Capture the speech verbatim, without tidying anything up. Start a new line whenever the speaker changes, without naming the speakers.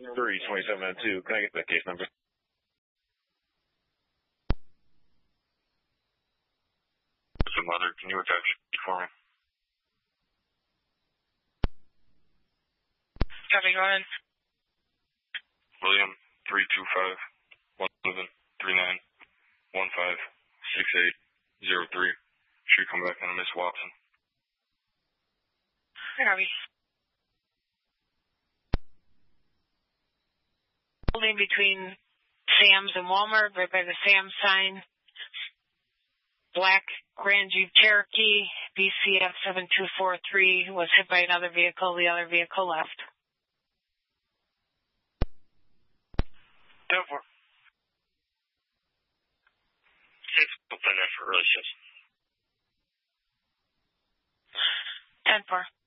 three twenty-seven oh two. Can I get that case number? So, Mother, can you attach it for me?
Copy, go ahead.
William, three two five, one seven, three nine, one five, six eight, zero three. Should come back on a Miss Watson.
Copy. Holding between Sam's and Walmart, right by the Sam's sign. Black Grand Jeep Cherokee, B C F seven two four three, was hit by another vehicle. The other vehicle left.
ten four. Six, open there for early shifts.
ten four.